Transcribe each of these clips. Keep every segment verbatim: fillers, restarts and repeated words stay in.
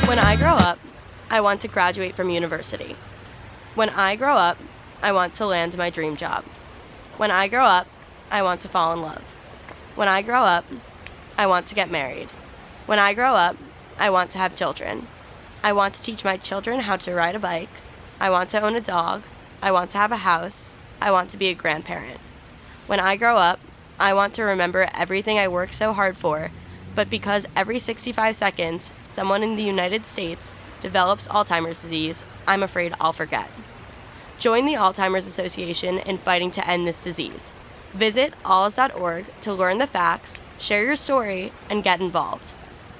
When I grow up, I want to graduate from university. When I grow up, I want to land my dream job. When I grow up, I want to fall in love. When I grow up, I want to get married. When I grow up, I want to have children. I want to teach my children how to ride a bike. I want to own a dog. I want to have a house. I want to be a grandparent. When I grow up, I want to remember everything I worked so hard for, but because every sixty-five seconds, someone in the United States develops Alzheimer's disease, I'm afraid I'll forget. Join the Alzheimer's Association in fighting to end this disease. Visit alz dot org to learn the facts, share your story, and get involved.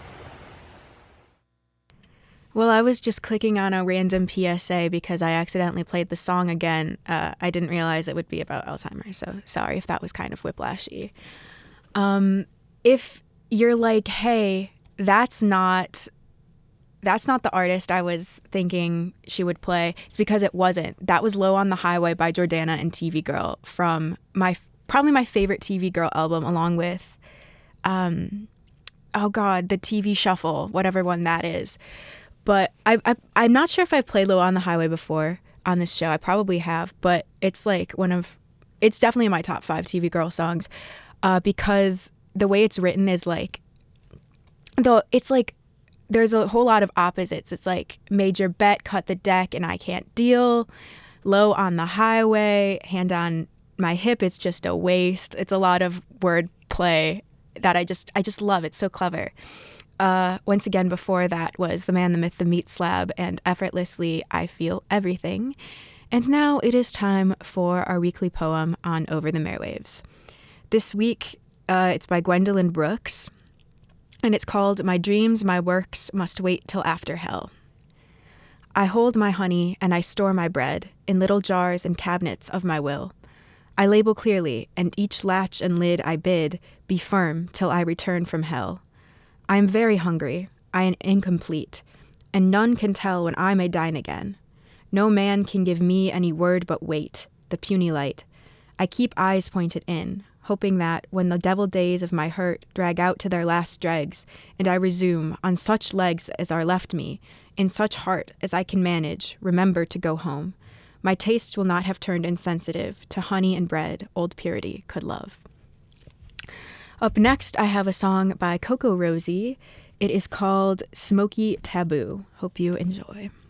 Well, I was just clicking on a random P S A because I accidentally played the song again. Uh, I didn't realize it would be about Alzheimer's, so sorry if that was kind of whiplashy. Um, if you're like, hey, that's not that's not the artist I was thinking she would play, it's because it wasn't. That was Low on the Highway by Jordana and T V Girl from my probably my favorite T V Girl album, along with, um, oh God, the T V Shuffle, whatever one that is. But I, I, I'm not sure if I've played Low on the Highway before on this show. I probably have, but it's like one of, it's definitely in my top five T V Girl songs uh, because the way it's written is like, though it's like, there's a whole lot of opposites. It's like major bet, cut the deck, and I can't deal. Low on the highway, hand on my hip, it's just a waste. It's a lot of word play that I just, I just love. It's so clever. Uh, once again, before that was The Man, the Myth, the Meat Slab, and Effortlessly I Feel Everything. And now it is time for our weekly poem on Over the Merwaves. This week, uh, it's by Gwendolyn Brooks, and it's called My Dreams, My Works Must Wait Till After Hell. I hold my honey and I store my bread in little jars and cabinets of my will. I label clearly, and each latch and lid I bid be firm till I return from hell. I am very hungry, I am incomplete, and none can tell when I may dine again. No man can give me any word but wait, the puny light. I keep eyes pointed in, hoping that when the devil days of my hurt drag out to their last dregs, and I resume on such legs as are left me, in such heart as I can manage, remember to go home. My taste will not have turned insensitive to honey and bread old purity could love. Up next, I have a song by Coco Rosie. It is called Smoky Taboo. Hope you enjoy.